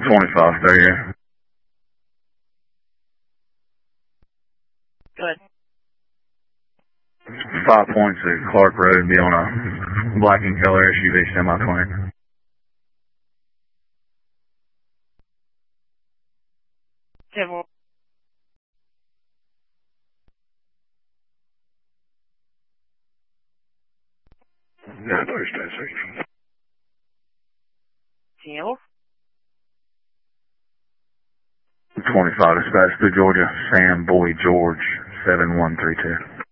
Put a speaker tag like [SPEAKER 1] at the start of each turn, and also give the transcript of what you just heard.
[SPEAKER 1] 25, there you go.
[SPEAKER 2] Good.
[SPEAKER 1] 5 points at Clark Road, be on a black and color SUV semi-twin.
[SPEAKER 2] Civil.
[SPEAKER 1] Yeah, there's that section.
[SPEAKER 2] Civil.
[SPEAKER 1] 25 dispatch to Georgia, Sam Boy George, 7132.